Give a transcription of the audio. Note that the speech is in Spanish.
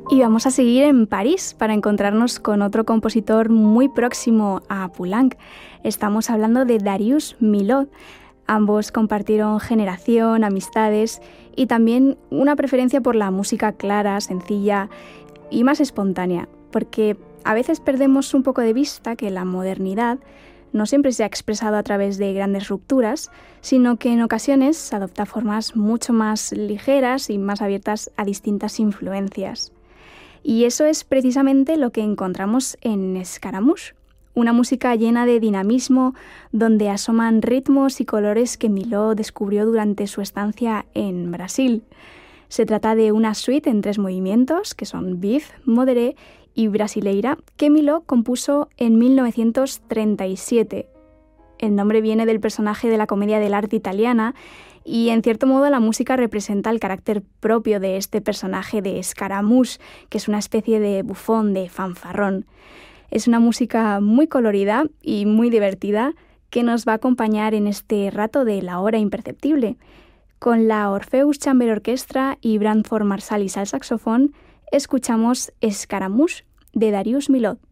Y vamos a seguir en París para encontrarnos con otro compositor muy próximo a Poulenc. Estamos hablando de Darius Milhaud. Ambos compartieron generación, amistades y también una preferencia por la música clara, sencilla y más espontánea, porque a veces perdemos un poco de vista que la modernidad no siempre se ha expresado a través de grandes rupturas, sino que en ocasiones adopta formas mucho más ligeras y más abiertas a distintas influencias. Y eso es precisamente lo que encontramos en Scaramouche, una música llena de dinamismo, donde asoman ritmos y colores que Milhaud descubrió durante su estancia en Brasil. Se trata de una suite en 3 movimientos, que son Vif, Modéré y Brasileira, que Milhaud compuso en 1937. El nombre viene del personaje de la comedia dell'arte italiana y, en cierto modo, la música representa el carácter propio de este personaje de Scaramouche, que es una especie de bufón, de fanfarrón. Es una música muy colorida y muy divertida que nos va a acompañar en este rato de la hora imperceptible. Con la Orpheus Chamber Orchestra y Branford Marsalis al saxofón, escuchamos Scaramouche de Darius Milhaud.